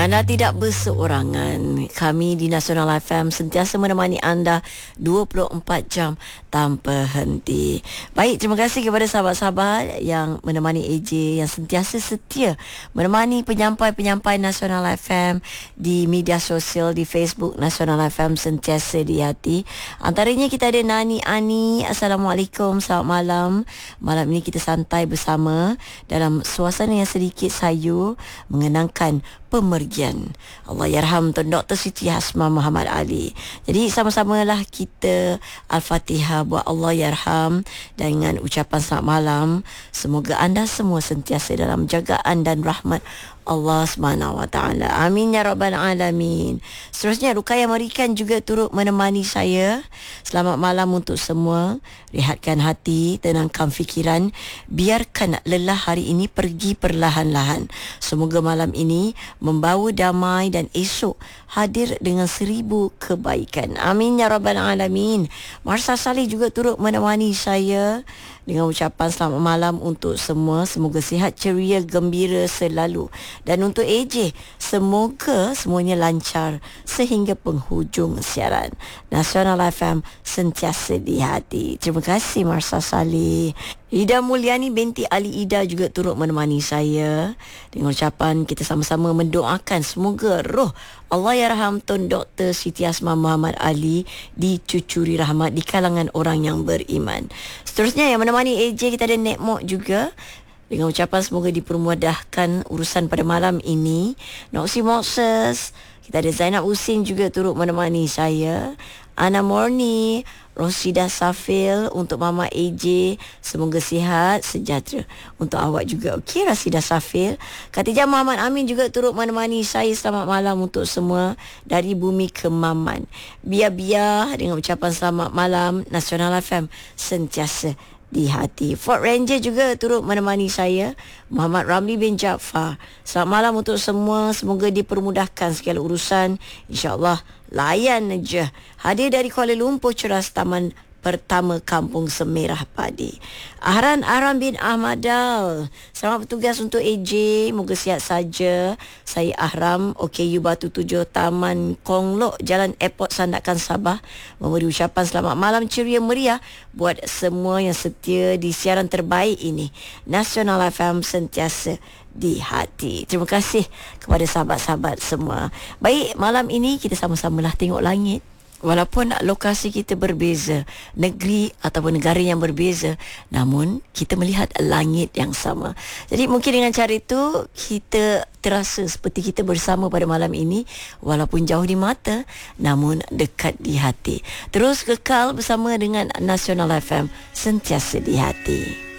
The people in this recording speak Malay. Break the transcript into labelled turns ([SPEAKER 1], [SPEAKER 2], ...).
[SPEAKER 1] Anda tidak berseorangan. Kami di Nasional FM sentiasa menemani anda 24 jam tanpa henti. Baik, terima kasih kepada sahabat-sahabat yang menemani AJ, yang sentiasa setia menemani penyampai-penyampai Nasional FM di media sosial, di Facebook Nasional FM sentiasa di hati. Antaranya kita ada Nani Ani. Assalamualaikum, selamat malam. Malam ini kita santai bersama dalam suasana yang sedikit sayu mengenangkan pemergian Allahyarham Tun Dr. Siti Hasmah Muhammad Ali. Jadi sama-samalah kita Al-Fatihah buat Allahyarham dengan ucapan selamat malam. Semoga anda semua sentiasa dalam jagaan dan rahmat Allah SWT. Amin ya rabbal alamin. Seterusnya Rukayah Marikan juga turut menemani saya. Selamat malam untuk semua. Rehatkan hati, tenangkan fikiran, biarkan lelah hari ini pergi perlahan-lahan. Semoga malam ini membawa damai dan esok hadir dengan 1000 kebaikan. Amin ya rabbal alamin. Marsha Saleh juga turut menemani saya dengan ucapan selamat malam untuk semua. Semoga sihat, ceria, gembira selalu. Dan untuk AJ, semoga semuanya lancar sehingga penghujung siaran. Nasional FM sentiasa di hati. Terima kasih Marsha Saleh. Ida Mulyani binti Ali Ida juga turut menemani saya dengan ucapan kita sama-sama mendoakan semoga roh Allahyarham Tun Dr. Siti Hasmah Muhammad Ali dicucuri rahmat di kalangan orang yang beriman. Seterusnya yang menemani AJ kita ada Nek Mok juga dengan ucapan semoga dipermudahkan urusan pada malam ini. Noksi Moses, kita ada Zainab Husin juga turut menemani saya. Ana Morni, Rosida Safil, untuk Mama AJ semoga sihat sejahtera. Untuk awak juga, okey Rosida Safil. Khatijah Muhammad Amin juga turut menemani saya. Selamat malam untuk semua dari bumi ke Maman. Biar-biar dengan ucapan selamat malam. Nasional FM sentiasa di hati. Fort Ranger juga turut menemani saya. Muhammad Ramli bin Jaafar. Selamat malam untuk semua. Semoga dipermudahkan segala urusan. InsyaAllah layan je. Hadir dari Kuala Lumpur, Ceras Taman Pertama Kampung Semerah Padi. Ahran bin Ahmad Dal. Selamat bertugas untuk AJ. Moga sihat saja. Saya Ahram, OKU Batu 7, Taman Konglok, Jalan Airport Sandakan Sabah. Memberi ucapan selamat malam ceria meriah buat semua yang setia di siaran terbaik ini. Nasional FM sentiasa di hati. Terima kasih kepada sahabat-sahabat semua. Baik, malam ini kita sama-samalah tengok langit. Walaupun lokasi kita berbeza, negeri ataupun negara yang berbeza, namun kita melihat langit yang sama. Jadi mungkin dengan cara itu kita terasa seperti kita bersama pada malam ini, walaupun jauh di mata namun dekat di hati. Terus kekal bersama dengan Nasional FM sentiasa di hati.